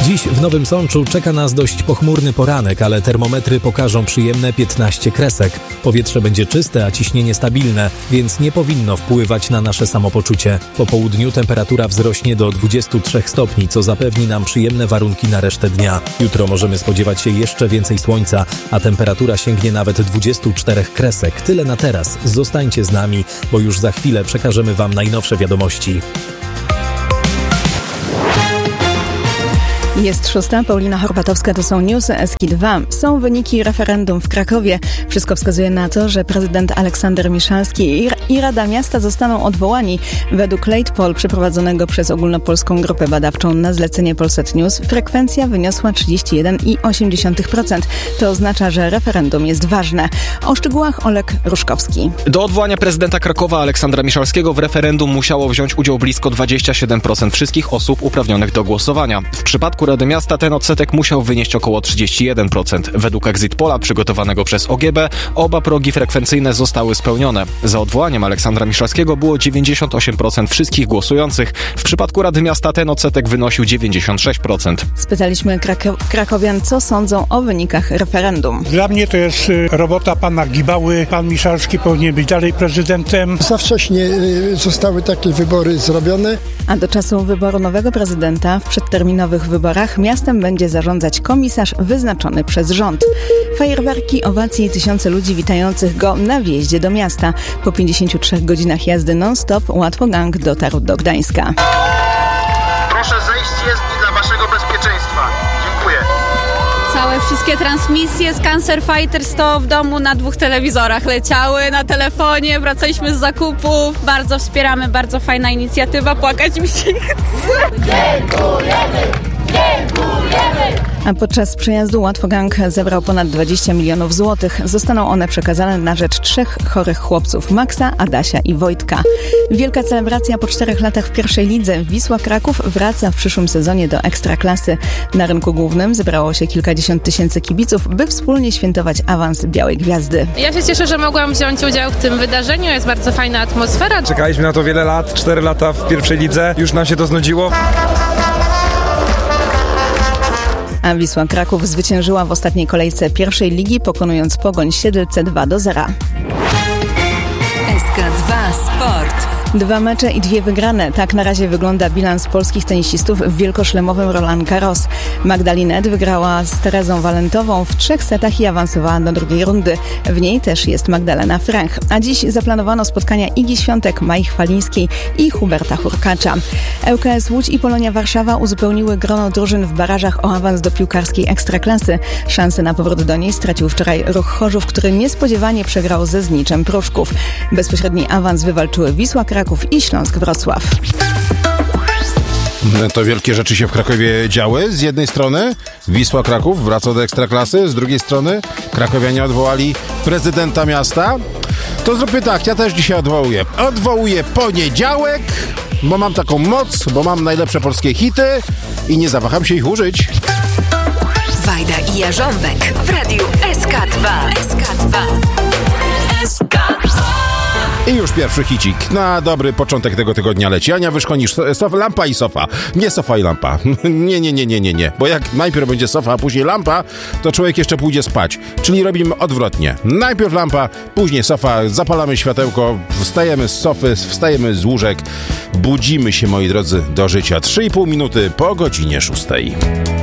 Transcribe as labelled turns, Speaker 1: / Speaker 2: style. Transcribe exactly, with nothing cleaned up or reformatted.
Speaker 1: Dziś w Nowym Sączu czeka nas dość pochmurny poranek, ale termometry pokażą przyjemne piętnaście kresek. Powietrze będzie czyste, a ciśnienie stabilne, więc nie powinno wpływać na nasze samopoczucie. Po południu temperatura wzrośnie do dwudziestu trzech stopni, co zapewni nam przyjemne warunki na resztę dnia. Jutro możemy spodziewać się jeszcze więcej słońca, a temperatura sięgnie nawet dwudziestu czterech kresek. Tyle na teraz. Zostańcie z nami, bo już za chwilę przekażemy Wam najnowsze wiadomości.
Speaker 2: Jest szósta, Paulina Horbatowska, to są newsy S K I dwa. Są wyniki referendum w Krakowie. Wszystko wskazuje na to, że prezydent Aleksander Miszalski i Rada Miasta zostaną odwołani. Według Late Poll przeprowadzonego przez Ogólnopolską Grupę Badawczą na zlecenie Polsat News frekwencja wyniosła trzydzieści jeden przecinek osiem procent. To oznacza, że referendum jest ważne. O szczegółach Olek Ruszkowski.
Speaker 3: Do odwołania prezydenta Krakowa Aleksandra Miszalskiego w referendum musiało wziąć udział blisko dwadzieścia siedem procent wszystkich osób uprawnionych do głosowania. W przypadku Rady Miasta ten odsetek musiał wynieść około trzydzieści jeden procent. Według Exit Polla przygotowanego przez O G B oba progi frekwencyjne zostały spełnione. Za odwołaniem Aleksandra Miszalskiego było dziewięćdziesiąt osiem procent wszystkich głosujących. W przypadku Rady Miasta ten odsetek wynosił dziewięćdziesiąt sześć procent.
Speaker 2: Spytaliśmy Krak- krakowian, co sądzą o wynikach referendum.
Speaker 4: Dla mnie to jest robota pana Gibały. Pan Miszalski powinien być dalej prezydentem.
Speaker 5: Za wcześnie zostały takie wybory zrobione.
Speaker 2: A do czasu wyboru nowego prezydenta w przedterminowych wyborach miastem będzie zarządzać komisarz wyznaczony przez rząd. Fajerwerki, owacje i tysiące ludzi witających go na wjeździe do miasta. Po pięćdziesięciu trzech godzinach jazdy non-stop łatwogang dotarł do Gdańska.
Speaker 6: Proszę zejść z jezdni dla waszego bezpieczeństwa. Dziękuję.
Speaker 7: Całe wszystkie transmisje z Cancer Fighters to w domu na dwóch telewizorach leciały, na telefonie, wracaliśmy z zakupów. Bardzo wspieramy, bardzo fajna inicjatywa, płakać mi się chce.
Speaker 6: Dziękujemy! Dziękujemy!
Speaker 2: A podczas przejazdu łatwogang zebrał ponad dwadzieścia milionów złotych. Zostaną one przekazane na rzecz trzech chorych chłopców: Maxa, Adasia i Wojtka. Wielka celebracja po czterech latach w pierwszej lidze. Wisła Kraków wraca w przyszłym sezonie do Ekstraklasy. Na rynku głównym zebrało się kilkadziesiąt tysięcy kibiców, by wspólnie świętować awans Białej Gwiazdy.
Speaker 8: Ja się cieszę, że mogłam wziąć udział w tym wydarzeniu. Jest bardzo fajna atmosfera.
Speaker 9: Czekaliśmy na to wiele lat, cztery lata w pierwszej lidze. Już nam się to znudziło.
Speaker 2: A Wisła Kraków zwyciężyła w ostatniej kolejce pierwszej ligi, pokonując Pogoń Siedlce dwa do zera.
Speaker 10: S K dwa Sport.
Speaker 2: Dwa mecze i dwie wygrane. Tak na razie wygląda bilans polskich tenisistów w wielkoszlemowym Roland Garros. Magdalinet wygrała z Terezą Walentową w trzech setach i awansowała do drugiej rundy. W niej też jest Magdalena Fręch. A dziś zaplanowano spotkania Igi Świątek, Mai Chwalińskiej i Huberta Hurkacza. L K S Łódź i Polonia Warszawa uzupełniły grono drużyn w barażach o awans do piłkarskiej Ekstraklasy. Szansę na powrót do niej stracił wczoraj Ruch Chorzów, który niespodziewanie przegrał ze Zniczem Pruszków. Bezpośredni awans wywalczyły Wisła Kraków i Śląsk Wrocław.
Speaker 11: To wielkie rzeczy się w Krakowie działy. Z jednej strony Wisła Kraków wraca do Ekstraklasy, z drugiej strony krakowianie odwołali prezydenta miasta. To zróbmy tak, ja też dzisiaj odwołuję. Odwołuję poniedziałek, bo mam taką moc, bo mam najlepsze polskie hity i nie zawaham się ich użyć.
Speaker 10: Wajda i Jarząbek w radiu S K dwa. S K dwa. S K dwa.
Speaker 11: I już pierwszy hicik. Na dobry początek tego tygodnia leci. Ania Wyszkonisz, sofa, lampa i sofa. Nie sofa i lampa. Nie, nie, nie, nie, nie, nie. Bo jak najpierw będzie sofa, a później lampa, to człowiek jeszcze pójdzie spać. Czyli robimy odwrotnie. Najpierw lampa, później sofa, zapalamy światełko, wstajemy z sofy, wstajemy z łóżek, budzimy się, moi drodzy, do życia. trzy i pół minuty po godzinie szóstej.